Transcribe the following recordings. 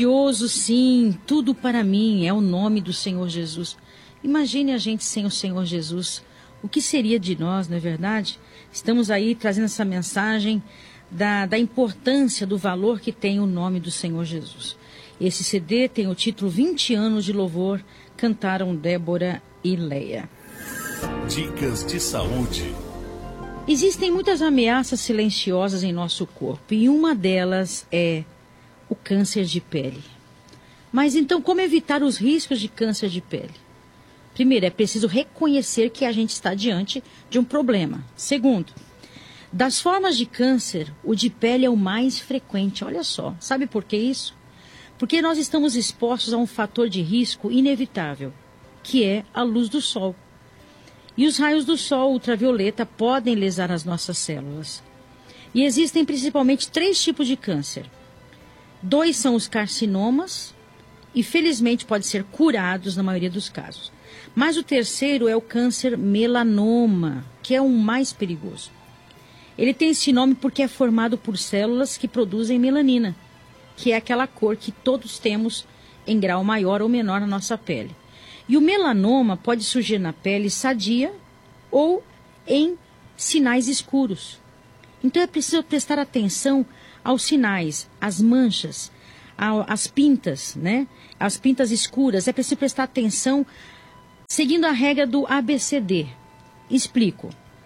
Maravilhoso, sim, tudo para mim é o nome do Senhor Jesus. Imagine a gente sem o Senhor Jesus. O que seria de nós, não é verdade? Estamos aí trazendo essa mensagem da importância, do valor que tem o nome do Senhor Jesus. Esse CD tem o título 20 anos de louvor, cantaram Débora e Leia. Dicas de saúde. Existem muitas ameaças silenciosas em nosso corpo e uma delas é o câncer de pele. Mas então, como evitar os riscos de câncer de pele? Primeiro, é preciso reconhecer que a gente está diante de um problema. Segundo, das formas de câncer, o de pele é o mais frequente. Olha só, sabe por que isso? Porque nós estamos expostos a um fator de risco inevitável, que é a luz do sol. E os raios do sol ultravioleta podem lesar as nossas células. E existem principalmente 3 tipos de câncer. 2 são os carcinomas e felizmente podem ser curados na maioria dos casos. Mas o terceiro é o câncer melanoma, que é o mais perigoso. Ele tem esse nome porque é formado por células que produzem melanina, que é aquela cor que todos temos em grau maior ou menor na nossa pele. E o melanoma pode surgir na pele sadia ou em sinais escuros. Então é preciso prestar atenção aos sinais, às manchas, às pintas, né? As pintas escuras. É preciso prestar atenção seguindo a regra do ABCD. Explico.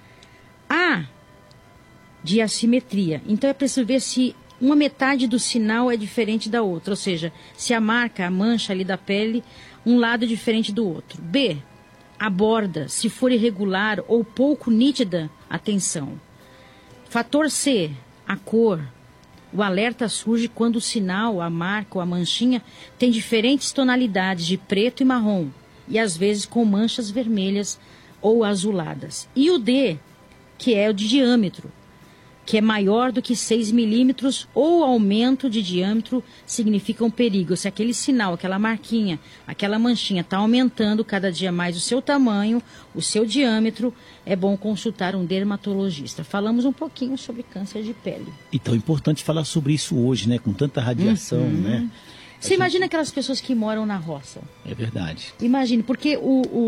A de assimetria. Então é preciso ver se uma metade do sinal é diferente da outra, ou seja, se a marca, a mancha ali da pele, um lado é diferente do outro. B, a borda, se for irregular ou pouco nítida, atenção. Fator C, a cor. O alerta surge quando o sinal, a marca ou a manchinha tem diferentes tonalidades de preto e marrom, e às vezes com manchas vermelhas ou azuladas. E o D, que é o de diâmetro, que é maior do que 6 milímetros ou aumento de diâmetro significa um perigo. Se aquele sinal, aquela marquinha, aquela manchinha está aumentando cada dia mais o seu tamanho, o seu diâmetro, é bom consultar um dermatologista. Falamos um pouquinho sobre câncer de pele. Então é importante falar sobre isso hoje, né? Com tanta radiação, né? Você imagina aquelas pessoas que moram na roça. É verdade. Imagine, porque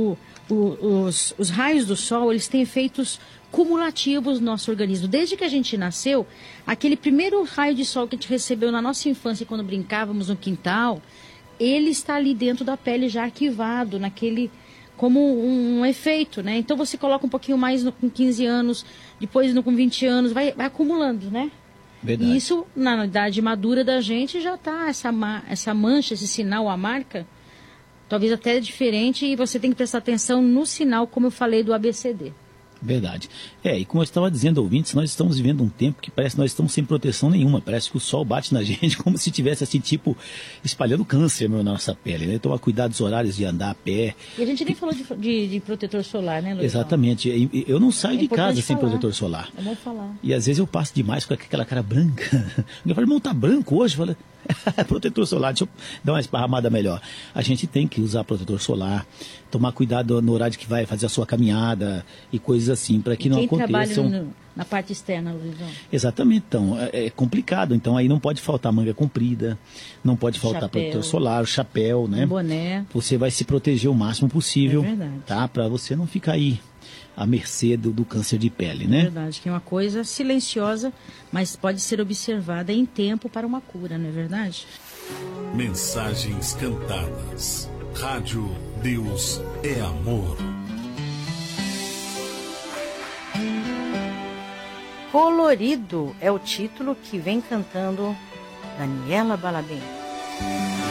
os raios do sol, eles têm efeitos cumulativos no nosso organismo. Desde que a gente nasceu, aquele primeiro raio de sol que a gente recebeu na nossa infância, quando brincávamos no quintal, ele está ali dentro da pele já arquivado, como um efeito, né? Então você coloca um pouquinho mais com 15 anos, depois com 20 anos, vai acumulando, né? Verdade. E isso, na idade madura da gente, já está essa mancha, esse sinal, a marca, talvez até diferente, e você tem que prestar atenção no sinal, como eu falei, do ABCD. Verdade. E como eu estava dizendo, ouvintes, nós estamos vivendo um tempo que parece que nós estamos sem proteção nenhuma. Parece que o sol bate na gente como se tivesse, assim, espalhando câncer na nossa pele, né? Tomar cuidado dos horários de andar a pé. E a gente nem falou de protetor solar, né, Luiz? Exatamente. Eu não saio de casa sem falar. protetor solar. É bom falar. E às vezes eu passo demais com aquela cara branca. Eu falo, irmão, tá branco hoje? Eu falo, protetor solar, deixa eu dar uma esparramada melhor. A gente tem que usar protetor solar, tomar cuidado no horário que vai fazer a sua caminhada e coisas assim, para que não aconteçam. Quem trabalha na parte externa, Luizão? Exatamente, então, é complicado. Então aí não pode faltar manga comprida, não pode faltar protetor solar, o chapéu, né? Um boné. Você vai se proteger o máximo possível, tá? Para você não ficar aí à mercê do câncer de pele, né? É verdade, que é uma coisa silenciosa, mas pode ser observada em tempo para uma cura, não é verdade? Mensagens cantadas. Rádio Deus é Amor. Colorido é o título que vem cantando Daniela Balabim.